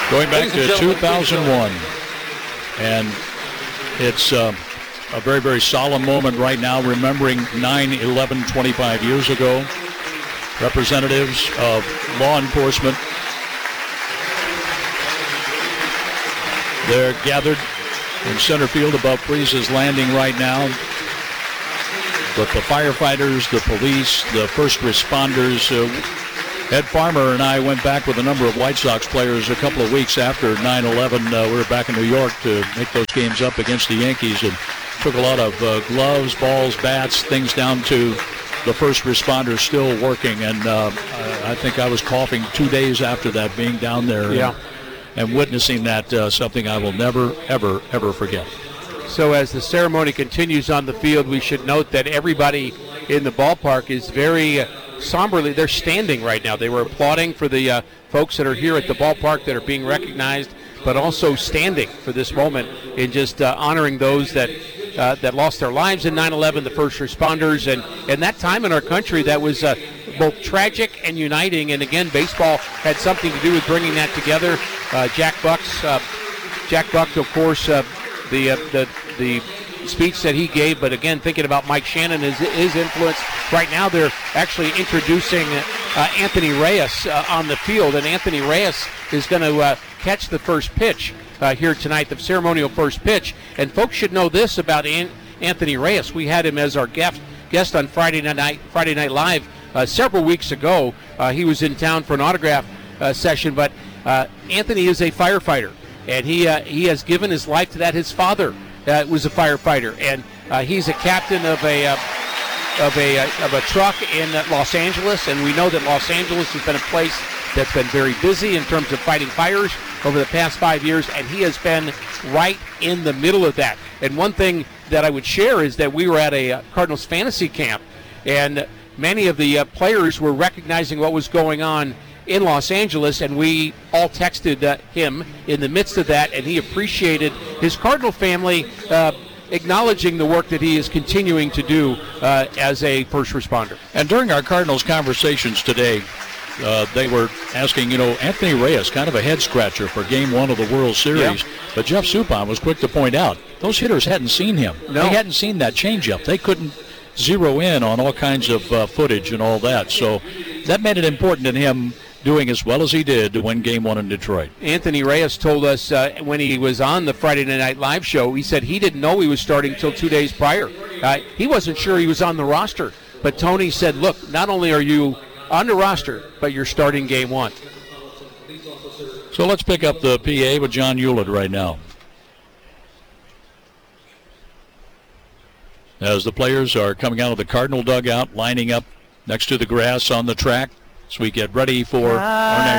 Going back to 2001. And it's a very, very solemn moment right now, remembering 9/11 25 years ago. Representatives of law enforcement, they're gathered in center field above Freese's Landing right now. But the firefighters, the police, the first responders. Ed Farmer and I went back with a number of White Sox players a couple of weeks after 9/11. We were back in New York to make those games up against the Yankees, and took a lot of gloves, balls, bats, things down to the first responders still working. And I think I was coughing 2 days after that, being down there and witnessing that, something I will never, ever, ever forget. So as the ceremony continues on the field, we should note that everybody in the ballpark is very somberly. They're standing right now. They were applauding for the folks that are here at the ballpark that are being recognized, but also standing for this moment in just honoring those that lost their lives in 9/11, the first responders, and that time in our country that was both tragic and uniting. And again, baseball had something to do with bringing that together. Jack Buck, of course, the speech that he gave, but again, thinking about Mike Shannon, his influence. Right now they're actually introducing Anthony Reyes on the field, and Anthony Reyes is going to catch the first pitch here tonight, the ceremonial first pitch. And folks should know this about Anthony Reyes. We had him as our guest on Friday Night Live several weeks ago. He was in town for an autograph session, but Anthony is a firefighter, and he has given his life to that. His father was a firefighter, and he's a captain of a truck in Los Angeles, and we know that Los Angeles has been a place that's been very busy in terms of fighting fires over the past 5 years, and he has been right in the middle of that. And one thing that I would share is that we were at a Cardinals fantasy camp, and many of the players were recognizing what was going on in Los Angeles, and we all texted him in the midst of that, and he appreciated his Cardinal family acknowledging the work that he is continuing to do as a first responder. And during our Cardinals conversations today, they were asking, Anthony Reyes, kind of a head-scratcher for Game 1 of the World Series. Yeah. But Jeff Suppan was quick to point out, those hitters hadn't seen him. No. They hadn't seen that changeup. They couldn't zero in on all kinds of footage and all that. So that made it important in him doing as well as he did to win Game 1 in Detroit. Anthony Reyes told us when he was on the Friday Night Live show, he said he didn't know he was starting until 2 days prior. He wasn't sure he was on the roster. But Tony said, look, not only are you on the roster, but you're starting Game 1. So let's pick up the PA with John Hewlett right now. As the players are coming out of the Cardinal dugout, lining up next to the grass on the track, as we get ready for our next